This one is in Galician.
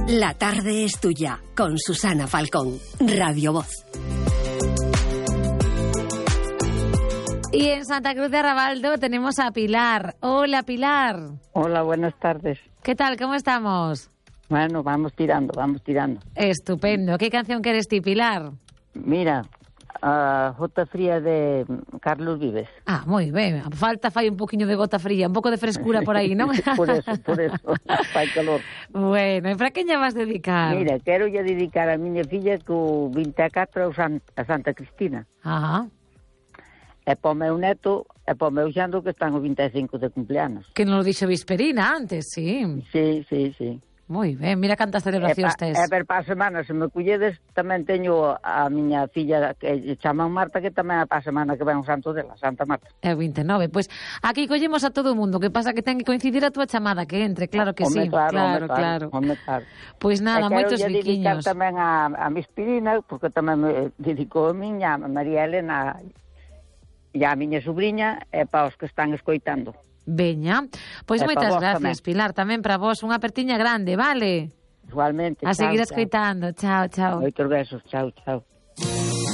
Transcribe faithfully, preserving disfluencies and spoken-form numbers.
La tarde es tuya, con Susana Falcón, Radio Voz. Y en Santa Cruz de Arrabaldo tenemos a Pilar. Hola, Pilar. Hola, buenas tardes. ¿Qué tal? ¿Cómo estamos? Bueno, vamos tirando, vamos tirando. Estupendo. ¿Qué canción quieres ti, Pilar? Mira, a Gota Fría de Carlos Vives. Ah, moi ben. Falta fai un poquinho de gota fría, un pouco de frescura por aí, non? Por eso, por eso, fai calor. Bueno, e para quen lle vas dedicar? Mira, quero lle dedicar a miña filla que o vinte e catro a Santa Cristina. Ajá. E para o meu neto, e para o meu xando que están o vinte e cinco de cumpleanos. Que non lo dixo Visperina antes, sí. Sí, sí, sí. Moi ben, mira cantas celebracións tes. E ver para a semana, se me culledes, tamén teño a miña filla que chaman Marta, que tamén é para a semana que ven o santo dela, Santa Marta. É o vinte e nove, pois aquí collemos a todo o mundo, que pasa que ten que coincidir a túa chamada que entre, claro que Home, sí, claro, claro, home, claro. Home, claro. Pois nada, e moitos quero dedicar biquiños. Tamén a, a mi Espirina, porque tamén me dedicou a miña, a María Elena e a miña sobrinha, e para os que están escoitando. Veña, pois E moitas para vos gracias, tamén. Pilar, tamén para vos unha apertiña grande, vale? Igualmente. A chao, seguir chao. escoitando, chao, chao. Moitos besos, chao, chao.